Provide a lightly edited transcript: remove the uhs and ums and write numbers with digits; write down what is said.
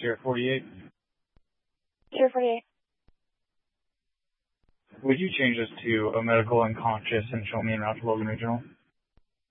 Sierra 48. Sierra 48. Would you change this to a medical unconscious and show me in Route to Logan Regional?